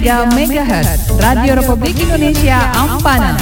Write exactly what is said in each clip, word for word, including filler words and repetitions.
tiga megahertz, Radio Republik Indonesia Ampana.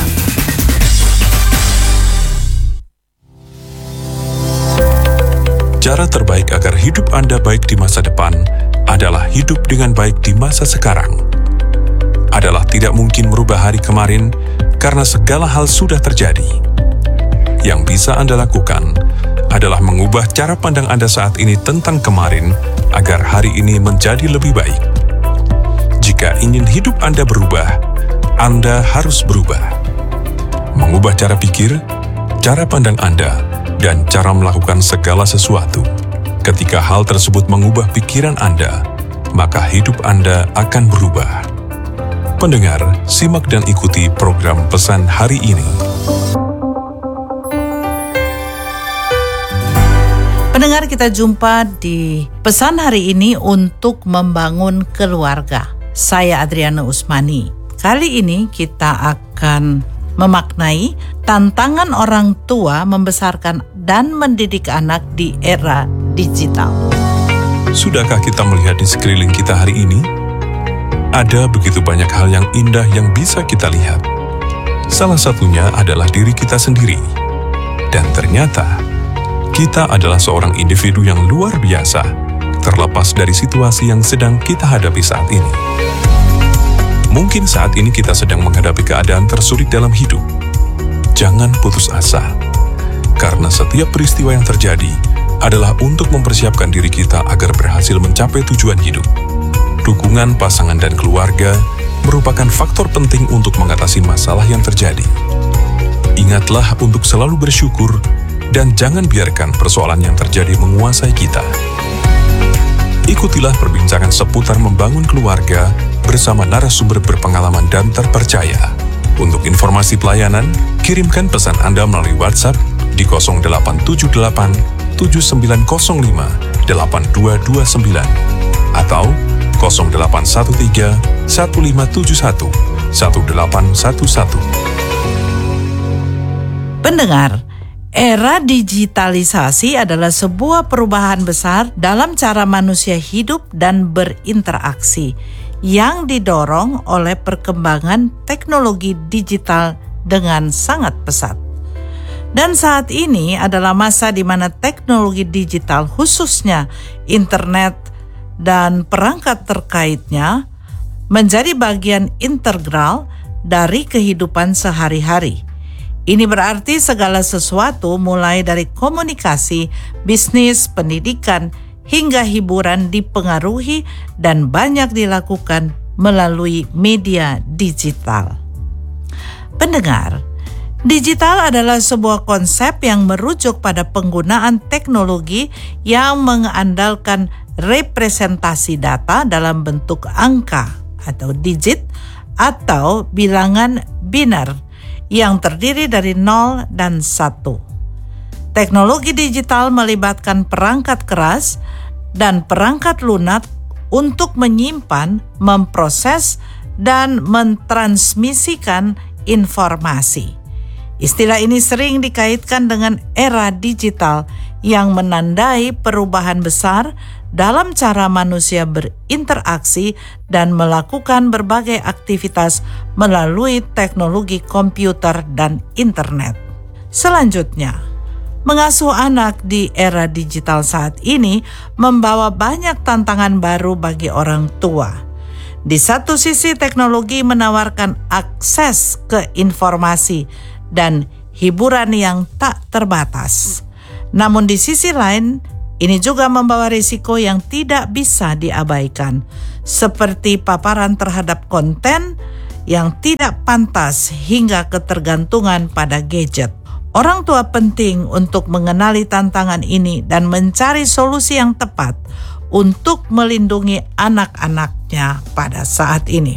Cara terbaik agar hidup Anda baik di masa depan adalah hidup dengan baik di masa sekarang. Adalah tidak mungkin merubah hari kemarin karena segala hal sudah terjadi. Yang bisa Anda lakukan adalah mengubah cara pandang Anda saat ini tentang kemarin agar hari ini menjadi lebih baik. Jika ingin hidup Anda berubah, Anda harus berubah. Mengubah cara pikir, cara pandang Anda, dan cara melakukan segala sesuatu. Ketika hal tersebut mengubah pikiran Anda, maka hidup Anda akan berubah. Pendengar, simak dan ikuti program Pesan Hari Ini. Pendengar, kita jumpa di Pesan Hari Ini untuk membangun keluarga. Saya Adriana Usmani. Kali ini kita akan memaknai tantangan orang tua membesarkan dan mendidik anak di era digital. Sudahkah kita melihat di sekeliling kita hari ini? Ada begitu banyak hal yang indah yang bisa kita lihat. Salah satunya adalah diri kita sendiri. Dan ternyata, kita adalah seorang individu yang luar biasa, terlepas dari situasi yang sedang kita hadapi saat ini. Mungkin saat ini kita sedang menghadapi keadaan tersulit dalam hidup. Jangan putus asa, karena setiap peristiwa yang terjadi adalah untuk mempersiapkan diri kita agar berhasil mencapai tujuan hidup. Dukungan pasangan dan keluarga merupakan faktor penting untuk mengatasi masalah yang terjadi. Ingatlah untuk selalu bersyukur dan jangan biarkan persoalan yang terjadi menguasai kita. Ikutilah perbincangan seputar membangun keluarga bersama narasumber berpengalaman dan terpercaya. Untuk informasi pelayanan, kirimkan pesan Anda melalui WhatsApp di nol delapan tujuh delapan tujuh sembilan nol lima delapan dua dua sembilan atau nol delapan satu tiga satu lima tujuh satu satu delapan satu satu. Pendengar, era digitalisasi adalah sebuah perubahan besar dalam cara manusia hidup dan berinteraksi yang didorong oleh perkembangan teknologi digital dengan sangat pesat. Dan saat ini adalah masa di mana teknologi digital, khususnya internet dan perangkat terkaitnya, menjadi bagian integral dari kehidupan sehari-hari. Ini berarti segala sesuatu mulai dari komunikasi, bisnis, pendidikan, hingga hiburan dipengaruhi dan banyak dilakukan melalui media digital. Pendengar, digital adalah sebuah konsep yang merujuk pada penggunaan teknologi yang mengandalkan representasi data dalam bentuk angka atau digit atau bilangan biner yang terdiri dari nol dan satu. Teknologi digital melibatkan perangkat keras dan perangkat lunak untuk menyimpan, memproses, dan mentransmisikan informasi. Istilah ini sering dikaitkan dengan era digital yang menandai perubahan besar dalam cara manusia berinteraksi dan melakukan berbagai aktivitas melalui teknologi komputer dan internet. Selanjutnya, mengasuh anak di era digital saat ini membawa banyak tantangan baru bagi orang tua. Di satu sisi, teknologi menawarkan akses ke informasi dan hiburan yang tak terbatas. Namun di sisi lain, ini juga membawa risiko yang tidak bisa diabaikan, seperti paparan terhadap konten yang tidak pantas hingga ketergantungan pada gadget. Orang tua penting untuk mengenali tantangan ini dan mencari solusi yang tepat untuk melindungi anak-anaknya pada saat ini.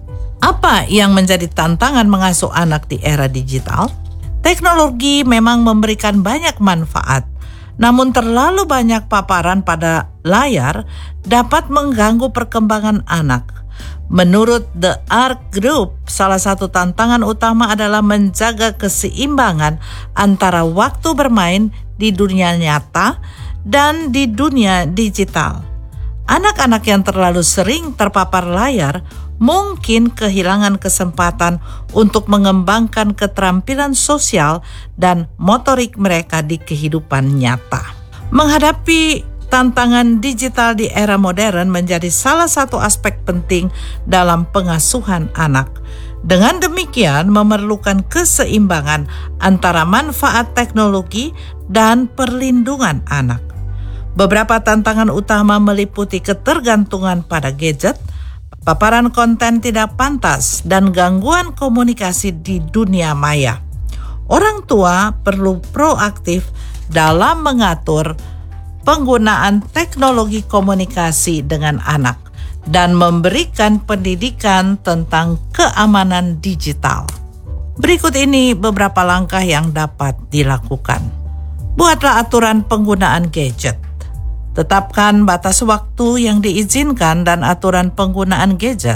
Apa yang menjadi tantangan mengasuh anak di era digital? Teknologi memang memberikan banyak manfaat, namun terlalu banyak paparan pada layar dapat mengganggu perkembangan anak. Menurut The Arc Group, salah satu tantangan utama adalah menjaga keseimbangan antara waktu bermain di dunia nyata dan di dunia digital. Anak-anak yang terlalu sering terpapar layar mungkin kehilangan kesempatan untuk mengembangkan keterampilan sosial dan motorik mereka di kehidupan nyata. Menghadapi tantangan digital di era modern menjadi salah satu aspek penting dalam pengasuhan anak. Dengan demikian, memerlukan keseimbangan antara manfaat teknologi dan perlindungan anak. Beberapa tantangan utama meliputi ketergantungan pada gadget, paparan konten tidak pantas, dan gangguan komunikasi di dunia maya. Orang tua perlu proaktif dalam mengatur penggunaan teknologi komunikasi dengan anak dan memberikan pendidikan tentang keamanan digital. Berikut ini beberapa langkah yang dapat dilakukan. Buatlah aturan penggunaan gadget. Tetapkan batas waktu yang diizinkan dan aturan penggunaan gadget.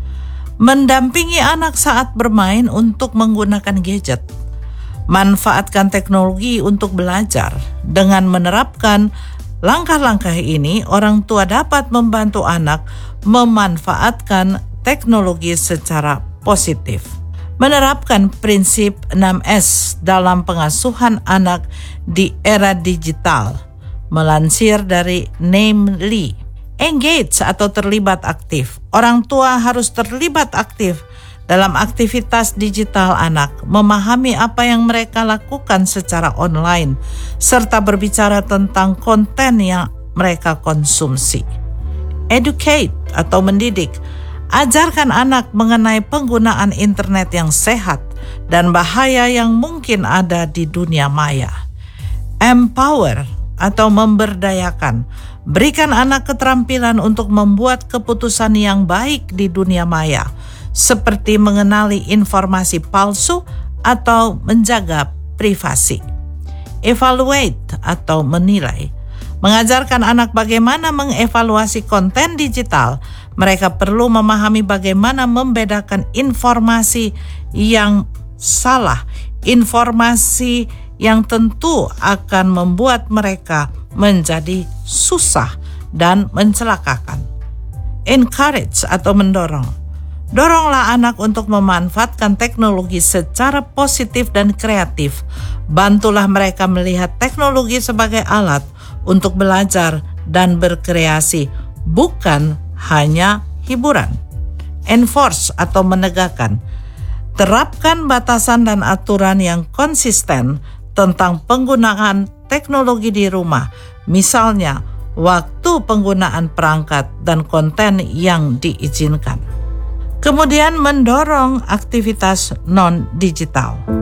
Mendampingi anak saat bermain untuk menggunakan gadget. Manfaatkan teknologi untuk belajar. Dengan menerapkan langkah-langkah ini, orang tua dapat membantu anak memanfaatkan teknologi secara positif. Menerapkan prinsip enam S dalam pengasuhan anak di era digital. Melansir dari Naim Lee, engage atau terlibat aktif. Orang tua harus terlibat aktif dalam aktivitas digital anak, memahami apa yang mereka lakukan secara online, serta berbicara tentang konten yang mereka konsumsi. Educate atau mendidik, ajarkan anak mengenai penggunaan internet yang sehat dan bahaya yang mungkin ada di dunia maya. Empower atau memberdayakan, berikan anak keterampilan untuk membuat keputusan yang baik di dunia maya, seperti mengenali informasi palsu atau menjaga privasi. Evaluate atau menilai, mengajarkan anak bagaimana mengevaluasi konten digital. Mereka perlu memahami bagaimana membedakan informasi yang salah, informasi yang tentu akan membuat mereka menjadi susah dan mencelakakan. Encourage atau mendorong. Doronglah anak untuk memanfaatkan teknologi secara positif dan kreatif. Bantulah mereka melihat teknologi sebagai alat untuk belajar dan berkreasi, bukan hanya hiburan. Enforce atau menegakkan. Terapkan batasan dan aturan yang konsisten tentang penggunaan teknologi di rumah, misalnya waktu penggunaan perangkat dan konten yang diizinkan. Kemudian mendorong aktivitas non-digital.